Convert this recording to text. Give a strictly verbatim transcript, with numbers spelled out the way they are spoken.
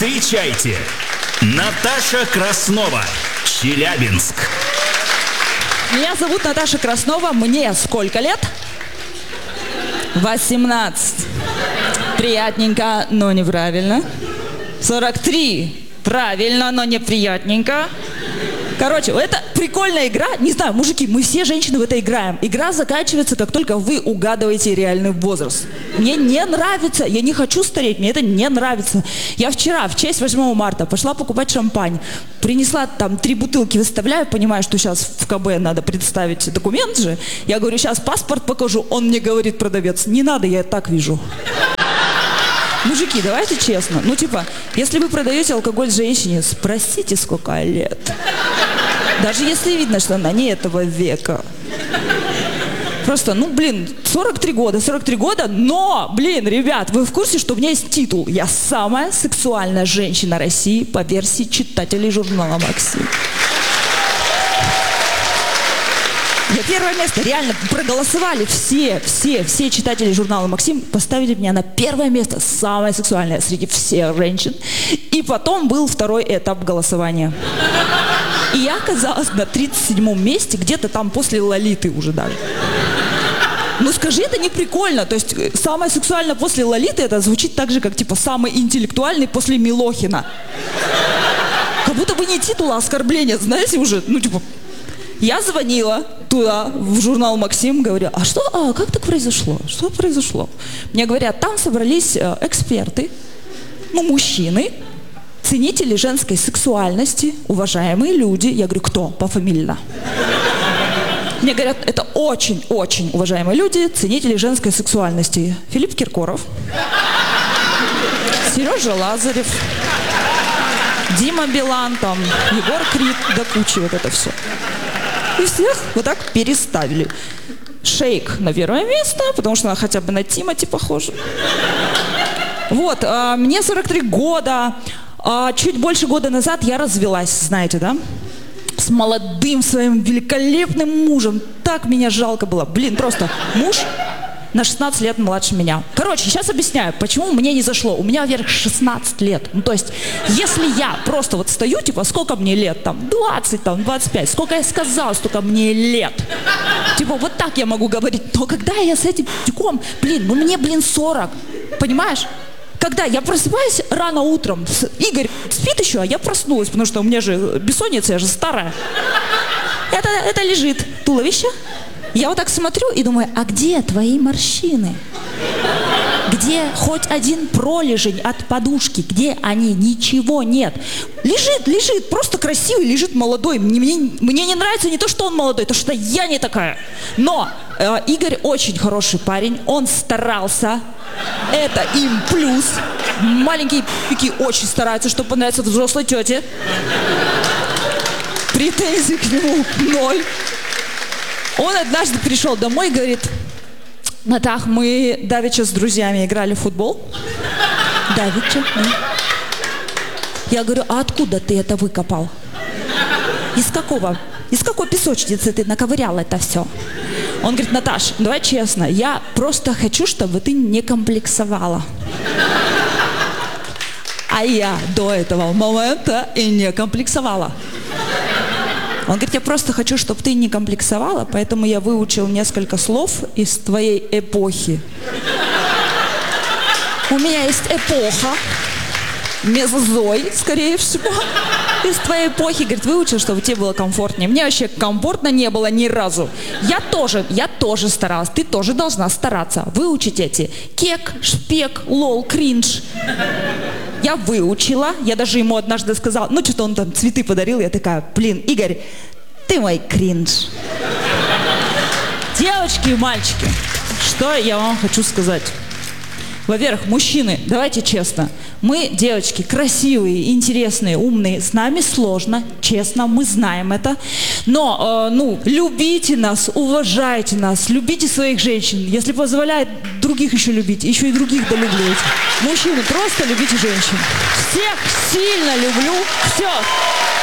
Встречайте, Наташа Краснова, Челябинск. Меня зовут Наташа Краснова. Мне сколько лет? восемнадцать. Приятненько, но неправильно. сорок три. Правильно, но неприятненько. Короче, это прикольная игра. Не знаю, мужики, мы все женщины в это играем. Игра заканчивается, как только вы угадываете реальный возраст. Мне не нравится, я не хочу стареть, мне это не нравится. Я вчера, в честь восьмого марта, пошла покупать шампань. Принесла там три бутылки, выставляю, понимаю, что сейчас в ка бэ надо представить документ же. Я говорю, сейчас паспорт покажу. Он мне говорит, продавец, не надо, я так вижу. Мужики, давайте честно. Ну, типа, если вы продаете алкоголь женщине, спросите, сколько лет. Даже если видно, что она не этого века. Просто, ну, блин, сорок три года, сорок три года, но, блин, ребят, вы в курсе, что у меня есть титул? Я самая сексуальная женщина России по версии читателей журнала «Максим». Я первое место, реально проголосовали все, все, все читатели журнала «Максим», поставили меня на первое место, самое сексуальное среди всех женщин. И потом был второй этап голосования. И я оказалась на тридцать седьмом месте, где-то там после Лолиты уже даже. Ну скажи, это не прикольно. То есть самое сексуальное после Лолиты, это звучит так же, как типа самый интеллектуальный после Милохина. Как будто бы не титул, а оскорбление, знаете, уже, ну типа... Я звонила туда, в журнал «Максим», говорю, а что, а как так произошло? Что произошло? Мне говорят, там собрались э, эксперты, ну, мужчины, ценители женской сексуальности, уважаемые люди. Я говорю, кто? Пофамильно. Мне говорят, это очень-очень уважаемые люди, ценители женской сексуальности. Филипп Киркоров, Сережа Лазарев, Дима Билан, там, Егор Крид, да кучи вот это все. И всех вот так переставили. Шейк на первое место, потому что она хотя бы на Тимати похожа. Вот, а, мне сорок три года. А, чуть больше года назад я развелась, знаете, да? С молодым своим великолепным мужем. Так меня жалко было. Блин, просто муж на шестнадцать лет младше меня. Короче, сейчас объясняю, почему мне не зашло. У меня, во-первых, шестнадцать лет. Ну, то есть, если я просто вот стою, типа, сколько мне лет, там, двадцать, там, двадцать пять, сколько я сказала, столько мне лет. Типа, вот так я могу говорить. Но когда я с этим тюком, блин, ну мне, блин, сорок, понимаешь? Когда я просыпаюсь рано утром, Игорь спит еще, а я проснулась, потому что у меня же бессонница, я же старая. Это, это лежит туловище. Я вот так смотрю и думаю, а где твои морщины? Где хоть один пролежень от подушки? Где они? Ничего нет. Лежит, лежит, просто красивый, лежит молодой. Мне, мне, мне не нравится не то, что он молодой, то, что я не такая. Но э, Игорь очень хороший парень, он старался. Это им плюс. Маленькие пики очень стараются, чтобы понравиться взрослой тете. Претензий к нему ноль. Он однажды пришел домой и говорит, Натах, мы давеча с друзьями играли в футбол. Давеча. Да. Я говорю, а откуда ты это выкопал? Из какого? Из какой песочницы ты наковырял это все? Он говорит, Наташ, давай честно, я просто хочу, чтобы ты не комплексовала. А я до этого момента и не комплексовала. Он говорит, я просто хочу, чтобы ты не комплексовала, поэтому я выучил несколько слов из твоей эпохи. У меня есть эпоха, мезозой, скорее всего, из твоей эпохи. Говорит, выучил, чтобы тебе было комфортнее. Мне вообще комфортно не было ни разу. Я тоже, я тоже старалась, ты тоже должна стараться. Выучить эти кек, шпек, лол, кринж. Я выучила, я даже ему однажды сказала, ну что-то он там цветы подарил, я такая, блин, Игорь, ты мой кринж. Девочки и мальчики, что я вам хочу сказать. Во-первых, мужчины, давайте честно, мы, девочки, красивые, интересные, умные, с нами сложно, честно, мы знаем это, но, э, ну, любите нас, уважайте нас, любите своих женщин, если позволяет других еще любить, еще и других долюбливайте. Мужчины, просто любите женщин. Всех сильно люблю, все.